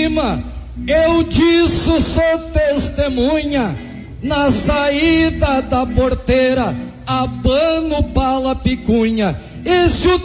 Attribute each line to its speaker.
Speaker 1: cima, eu disso sou testemunha, na saída da porteira, abano pala picunha. E se o